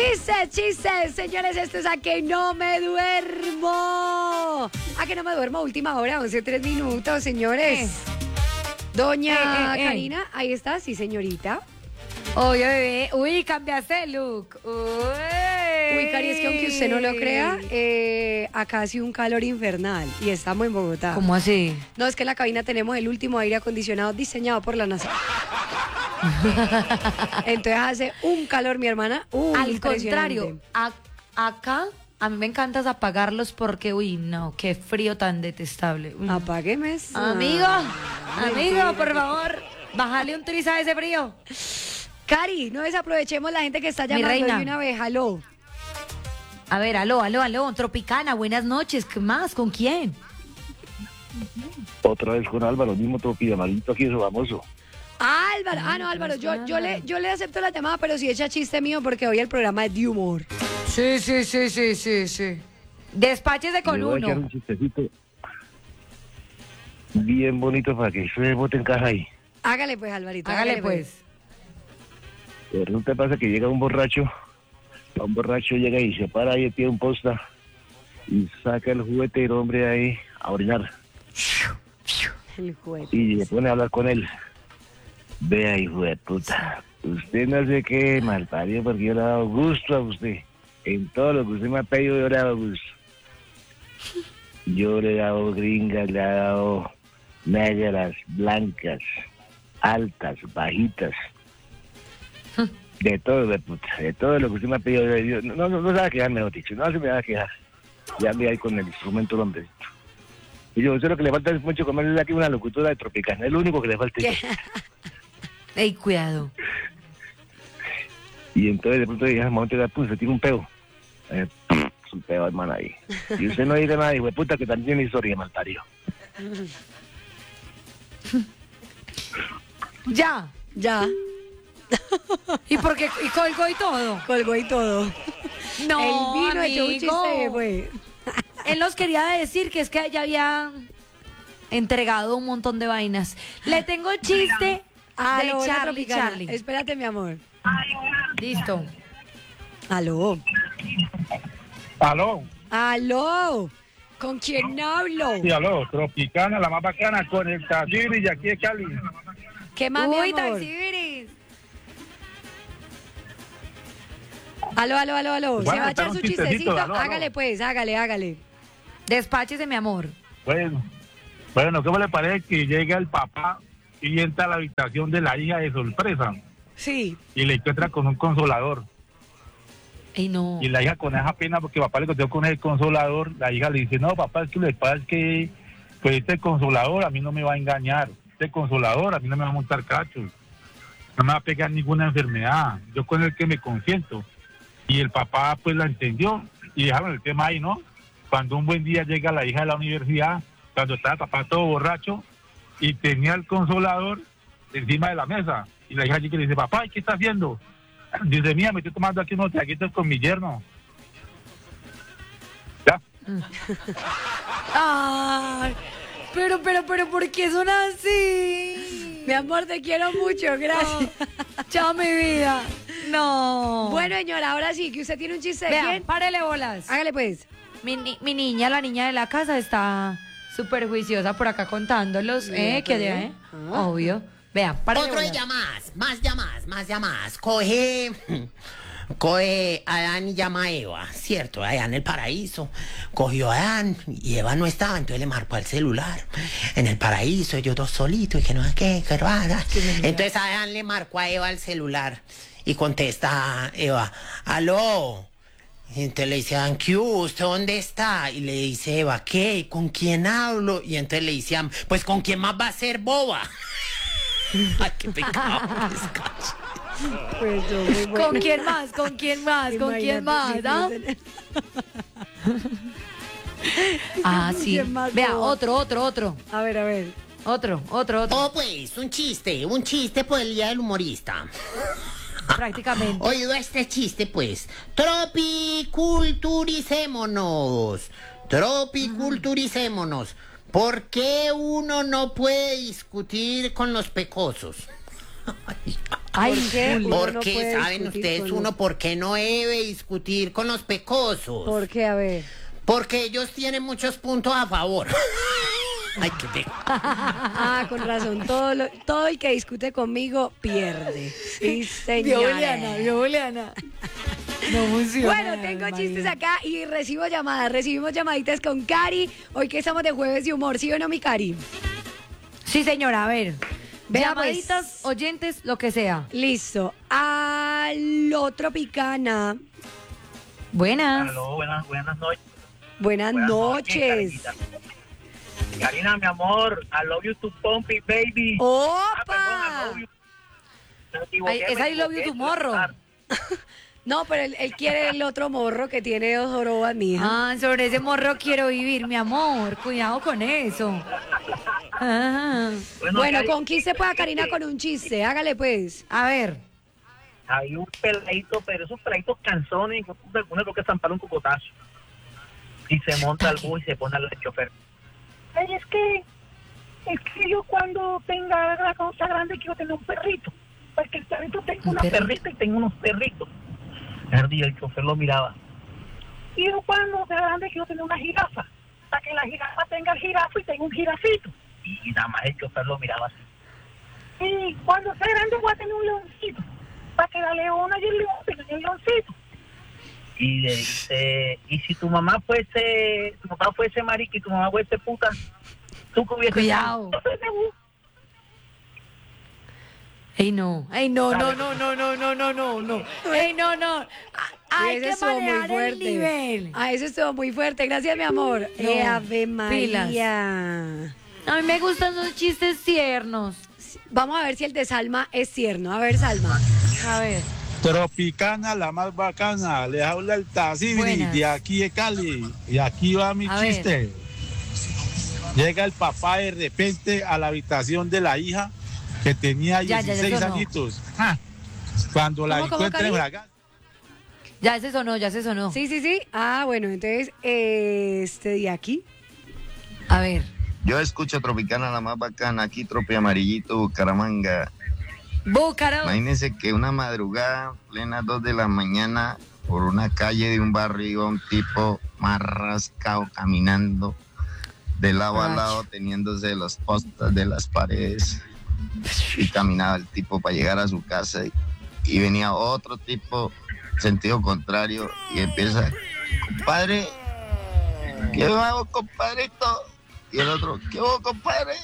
Chistes, señores, esto es A que no me duermo. A que no me duermo, última hora, 11:03, señores. Doña Karina, ahí está, sí, señorita. Oye, bebé, uy, cambiaste de look. Uy, Cari, es que aunque usted no lo crea, acá hace un calor infernal y estamos en Bogotá. ¿Cómo así? No, es que en la cabina tenemos el último aire acondicionado diseñado por la NASA. Entonces hace un calor, mi hermana. Al contrario, acá a mí me encanta apagarlos porque, uy, no, qué frío tan detestable. Uy. Apágueme eso. Amigo, por favor, bájale un triza a ese frío. Cari, no desaprovechemos la gente que está llamando reina. de una vez. Aló. A ver, aló, Tropicana, buenas noches, ¿qué más? ¿Con quién? Otra vez con Álvaro, mismo tropiamarito aquí, eso famoso. Álvaro, no, Álvaro, yo le acepto la llamada, pero si echa chiste mío porque hoy el programa es de humor. Sí. Despáchese con Le voy a echar uno. un chistecito bien bonito para que se bote en caja ahí. Hágale pues, Alvarito. Hágale pues. Resulta pasa que llega un borracho llega y se para ahí, tiene un posta y saca el juguete y el hombre ahí a orinar. El juguete. Y le pone a hablar con él. Vea, hijo de puta, usted no sé qué malparido porque yo le he dado gusto a usted. En todo lo que usted me ha pedido yo le he dado gusto. Yo le he dado gringas, le he dado negras, blancas, altas, bajitas. De todo, de puta, de todo lo que usted me ha pedido. Yo, no se va a quejar, mejor dicho, no se me va a quejar. Ya ande ahí con el instrumento, el hombre. Y yo, sé lo que le falta es mucho comer, es aquí una locutora de Tropicana, es lo único que le falta. Ey, cuidado. Y entonces de pronto dije, al momento de se tiene un peo. Un peo, hermano, ahí. Y usted no dice nada, hijo de puta, que también tiene historia, malparido. Ya. ¿Y por qué? ¿Y colgó y todo? Colgó y todo. No, El vino echó un amigo. chiste, pues. Él nos quería decir que es que ya había entregado un montón de vainas. Le tengo chiste Aló, de la Charlie. Tropicana. Espérate, mi amor. Listo. Aló. Aló. ¿Con quién hablo? Sí, aló, Tropicana, la más bacana, con el Tajiri y aquí de Cali. ¿Qué más, mi Uy, amor? Taxibiris. Aló. ¿Se Bueno, va a echar un su chistecito, chistecito? aló. Hágale, pues, hágale. Despáchese, mi amor. Bueno, ¿cómo le parece que llega el papá y entra a la habitación de la hija de sorpresa Sí. y le encuentra con un consolador? Ey, no. Y la hija con esa pena porque papá le contó con el consolador, la hija le dice, no, papá, es que lo que pasa es que pues este consolador a mí no me va a engañar, este consolador a mí no me va a montar cachos, no me va a pegar ninguna enfermedad, yo con el que me consiento. Y el papá pues la entendió y dejaron el tema ahí, ¿no? Cuando un buen día llega la hija de la universidad, cuando estaba el papá todo borracho y tenía el consolador encima de la mesa, y la hija allí que le dice, papá, ¿y qué está haciendo? Dice, mía, me estoy tomando aquí unos traguitos con mi yerno. ¿Ya? Ay, pero, ¿por qué son así? Mi amor, te quiero mucho, gracias. Chao, mi vida. No. Bueno, señora, ahora sí, que usted tiene un chiste de vean, quién. párele bolas. Hágale, pues. Mi niña, la niña de la casa, está súper juiciosa por acá contándolos. Que obvio. Vean, párele Otro bolas. más llamadas. Coge a Adán y llama a Eva, ¿cierto? Allá en el paraíso. Cogió a Adán y Eva no estaba, entonces le marcó al celular. En el paraíso, ellos dos solitos, y que no sé qué, que nada. Entonces Adán le marcó a Eva al celular y contesta Eva, aló. Y entonces le dice, Adán, ¿qué hubo? ¿Usted dónde está? Y le dice Eva, ¿qué? ¿Con quién hablo? Y entonces le dice, pues ¿con quién más va a ser boba? Ay, qué pecado. Pues yo, muy bueno. ¿Con quién más? ¿Con quién más? ¿Con quién más? ¿Ah? Ah, sí. ¿Quién más, Vea, boba? otro. A ver. Otro. Oh, pues, un chiste por el día del humorista. Prácticamente. Oído este chiste, pues. Tropiculturicémonos. ¿Por qué uno no puede discutir con los pecosos? Ay, Ay, ¿Por qué? Juli. Uno no Porque, puede ¿saben discutir ustedes con uno los- por qué no debe discutir con los pecosos? ¿Por qué? A ver. Porque ellos tienen muchos puntos a favor. Ay, qué peco. Ah, con razón. Todo el que discute conmigo pierde. Sí, señora. Vio, Juliana. No funciona. Bueno, tengo chistes acá y recibo llamadas. Recibimos llamaditas con Cari. Hoy que estamos de jueves de humor, ¿sí o no, mi Cari? Sí, señora, a ver. Vea, Llamaditas, pues. oyentes, lo que sea. Listo. Aló, Tropicana. Buenas. Aló, buenas noches. Buenas noches. Karinita. Karina, mi amor, I love you to Pompey, baby. ¡Opa! I love you. Me equivoqué, Ay, esa me I love you equivoqué, to morro. No, pero él quiere el otro morro que tiene 2 jorobas, mija. Ah, sobre ese morro quiero vivir, mi amor. Cuidado con eso. Ah, Bueno, Cari, conquiste pues a Karina con un chiste. Hágale pues. a ver. hay un peladito, pero esos peladitos canzones, uno creo que zampar un cocotazo. Y se monta al bus y se pone al chofer. Ay, es que yo cuando tenga la cosa grande quiero tener un perrito. Porque el perrito tengo ¿Un una perrito? perrita y tengo unos perritos. Y el chofer lo miraba. Y yo cuando sea grande quiero tener una jirafa. Para que la jirafa tenga el jirafo y tenga un jirafito. Y nada más el chofer lo miraba así. Y cuando sea grande voy a tener un leoncito. Para que la leona y el león tengan el leoncito. Y le dice, y si tu papá fuese marica y tu mamá fuese puta, tú que hubieses... Cuidado. Ey, no. Ey, no. Ey, no. Hay Ese que estuvo muy manejar el fuerte. nivel. Ah, eso estuvo muy fuerte. Gracias, mi amor. No, Ave María. A mí me gustan los chistes tiernos. Vamos a ver si el de Salma es tierno. A ver, Salma. A ver. Tropicana, la más bacana. Les habla el Tacibri Buenas. de aquí de Cali. Y aquí va mi A ver. chiste. Llega el papá de repente a la habitación de la hija que tenía Ya 16 sonó. añitos. ¡Ja! Cuando la ¿Cómo, encuentra en Cari? Braga. Ya se sonó. Sí. Ah, bueno, entonces, este de aquí. A ver. Yo escucho Tropicana, la más bacana, aquí Tropi Amarillito, Bucaramanga. Búcaro. Imagínense que una madrugada, plena 2 de la mañana, por una calle de un barrio iba un tipo más rascado caminando de lado a lado, teniéndose los postes de las paredes. Y caminaba el tipo para llegar a su casa y venía otro tipo, sentido contrario, y empieza, compadre, ¿qué hago, compadrito? Y el otro, ¿qué hago, compadre?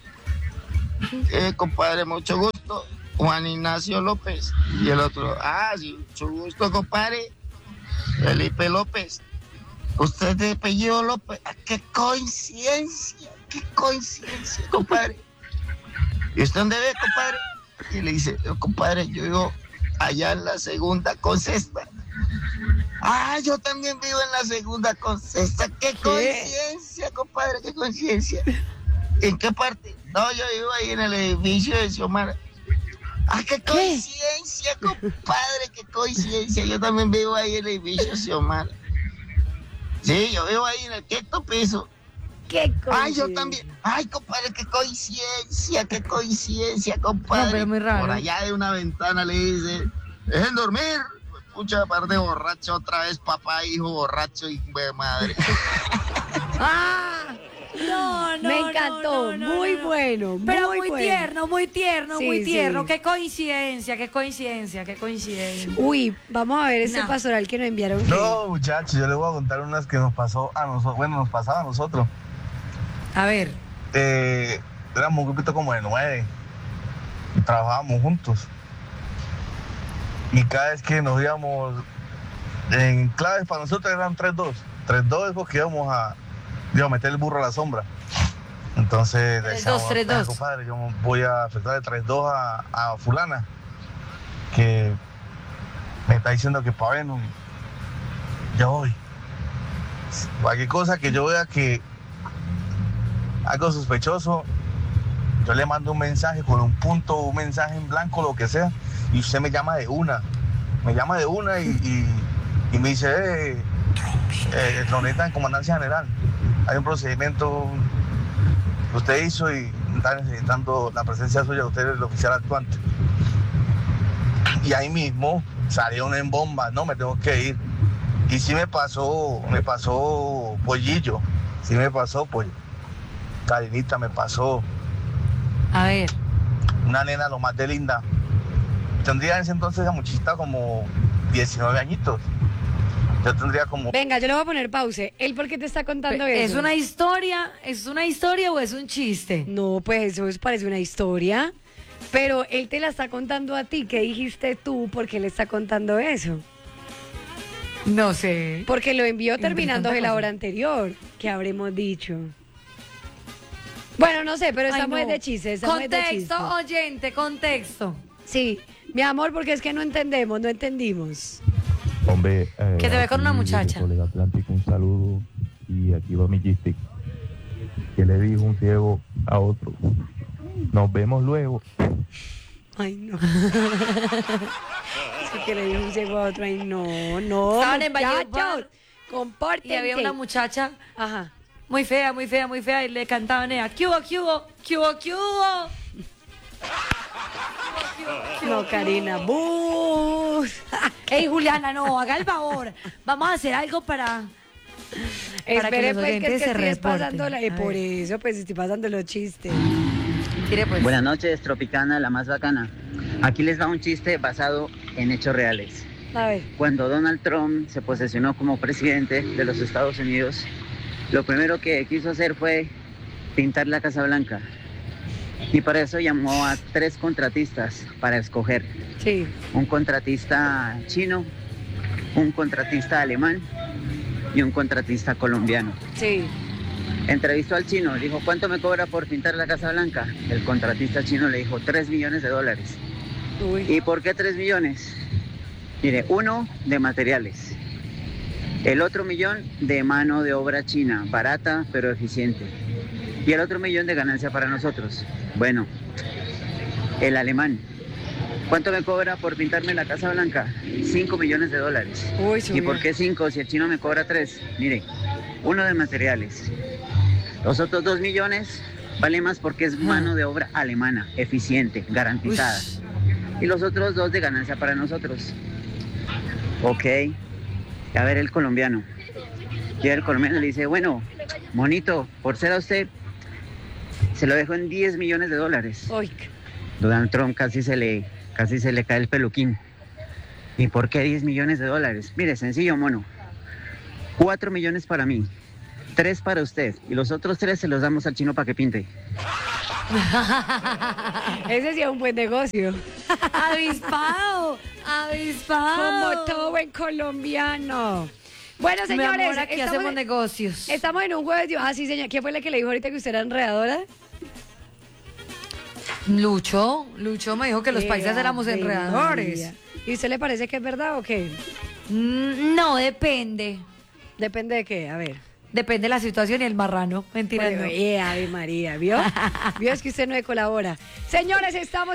Compadre, mucho gusto. Juan Ignacio López. Y el otro, sí, mucho gusto, compadre. Felipe López. Usted es de apellido López. ¡Qué coincidencia! ¡Qué coincidencia, compadre! ¿Y usted dónde ve, compadre? Y le dice, compadre, yo vivo allá en la segunda con sexta. Yo también vivo en la segunda con sexta. ¡Qué coincidencia, compadre! ¡Qué coincidencia! ¿En qué parte? No, yo vivo ahí en el edificio de Xiomara. ¡Qué coincidencia, compadre! ¡Qué coincidencia! Yo también vivo ahí en el edificio de Xiomara. Sí, yo vivo ahí en el 5º piso. ¿Qué Yo también. Compadre, qué coincidencia, compadre. No, pero muy raro. Por allá de una ventana le dice, dejen dormir. Pucha, par de borracho otra vez, papá, hijo borracho y madre. No, Me encantó. Muy bueno. Pero muy muy bueno. tierno, Sí, muy tierno. sí. Qué coincidencia. Uy, vamos a ver este No. pastoral que nos enviaron. No, muchachos, yo les voy a contar unas que nos pasó a nosotros. Bueno, nos pasaba a nosotros. A ver. Éramos un grupito como de 9. Y trabajábamos juntos. Y cada vez que nos íbamos en claves para nosotros eran 3-2. 3-2 es porque íbamos a meter el burro a la sombra. Entonces 3-2, 3-2. compadre, yo voy a afectarle 3-2 a fulana que me está diciendo que para ver, ya voy. Cualquier cosa que yo vea que algo sospechoso, yo le mando un mensaje con un punto, un mensaje en blanco, lo que sea, y usted me llama de una. Me llama de una y me dice, lo necesita en comandancia general. Hay un procedimiento que usted hizo y está necesitando la presencia suya, usted es el oficial actuante. y ahí mismo salieron en bomba, no, me tengo que ir. Y sí me pasó Pollillo, sí me pasó, pues, Karinita, me pasó. A ver. Una nena lo más de linda. Tendría en ese entonces esa muchachita como 19 añitos. Yo tendría como... Venga, yo le voy a poner pause. ¿Él por qué te está contando eso? ¿Es una historia o es un chiste? No, pues eso parece una historia. Pero él te la está contando a ti. ¿Qué dijiste tú? ¿Por qué le está contando eso? No sé. Porque lo envió terminando Interesante la cosa. hora anterior. ¿Qué habremos dicho? Bueno, no sé, pero estamos Ay, no. de chiste. Estamos de chiste. Contexto, oyente, contexto. Sí, mi amor, porque es que no entendemos, no entendimos. Hombre, Que te ve con una aquí muchacha. de Soledad Atlántico, un saludo y aquí va mi chiste. Que le dijo un ciego a otro: nos vemos luego. Ay, no. Eso que le dijo un ciego a otro. Ay, no, no. Estaban en muchachos, Valledupar. compórtense. Y había una muchacha Ajá. muy fea, y le cantaban ella, ¿qué hubo, qué hubo, qué hubo, qué hubo? No, Karina, bus. Ey, Juliana, no, haga el favor. Vamos a hacer algo para que Espere, los pues, que oyentes es que se estoy reporten. pasando A por ver. eso, pues estoy pasando los chistes. Mire, pues. Buenas noches, Tropicana, la más bacana. Aquí les va un chiste basado en hechos reales. A ver. Cuando Donald Trump se posesionó como presidente de los Estados Unidos, lo primero que quiso hacer fue pintar la Casa Blanca. Y para eso llamó a 3 contratistas para escoger. Sí. Un contratista chino, un contratista alemán y un contratista colombiano. Sí. Entrevistó al chino, le dijo, ¿cuánto me cobra por pintar la Casa Blanca? El contratista chino le dijo, $3 millones. Uy. ¿Y por qué 3 millones? Mire, 1 de materiales, el otro 1 millón de mano de obra china, barata pero eficiente, y el otro 1 millón de ganancia para nosotros. Bueno, el alemán, ¿cuánto me cobra por pintarme la Casa Blanca? $5 millones. Uy, ¿Y subió. por qué 5 si el chino me cobra 3? Mire, 1 de materiales, los otros 2 millones vale más porque es mano de obra alemana, eficiente, garantizada. Ush. Y los otros 2 de ganancia para nosotros. Ok. A ver el colombiano. Llega el colombiano y le dice, bueno, monito, por ser a usted, se lo dejo en $10 millones. Uy. Donald Trump casi se le cae el peluquín. ¿Y por qué $10 millones? Mire, sencillo, mono. 4 millones para mí, 3 para usted, y los otros 3 se los damos al chino para que pinte. Ese sí es un buen negocio. Avispado, avispado. Como todo buen colombiano. Bueno, Mi señores, amor, aquí hacemos negocios. estamos en un jueves. Ah, sí, señor. ¿Quién fue la que le dijo ahorita que usted era enredadora? Lucho me dijo que los paisas éramos Ave enredadores. María. ¿Y usted le parece que es verdad o qué? No, depende. Depende de qué, a ver. Depende de la situación y el marrano. Mentira, no. Ave María, ¿vio? ¿Vio? Es que usted no me colabora. Señores, estamos